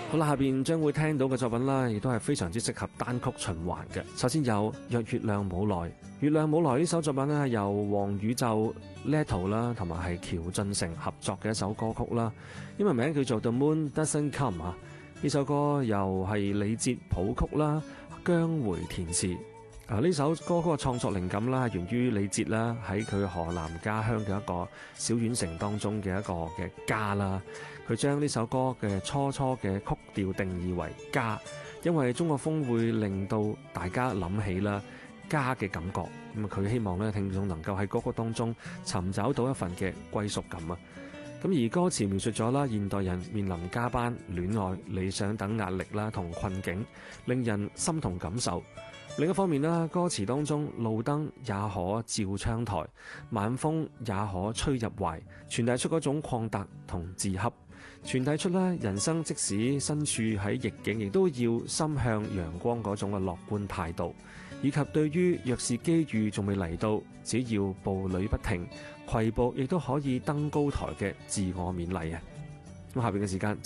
好啦，下邊將會聽到嘅作品啦，亦都係非常之適合單曲循環嘅。首先有《若月亮冇來》，《月亮冇來》呢首作品呢，由黃宇宙、Leto 啦，同埋係喬俊成合作嘅一首歌曲啦。英文名叫做《The Moon Doesn't Come》啊。呢首歌由係李哲譜曲啦，姜回填詞。呢首歌曲嘅創作靈感啦，源於李哲啦喺佢河南家鄉嘅一個小縣城當中嘅一個嘅家啦。佢將呢首歌嘅初嘅曲調定義為家，因為中國風會令到大家諗起啦家嘅感覺。咁佢希望咧聽眾能夠喺歌曲當中尋找到一份嘅歸屬感啊。咁而歌詞描述咗啦現代人面臨加班、戀愛、理想等壓力啦同困境，令人心同感受。另一方面啦，歌詞當中路燈也可照窗台，晚風也可吹入懷，傳遞出嗰種曠達同自洽，傳遞出咧人生即使身處喺逆境，亦都要心向陽光嗰種嘅樂觀態度，以及對於若是機遇仲未嚟到，只要步履不停，攜步亦都可以登高台嘅自我勉勵啊！咁下邊嘅時間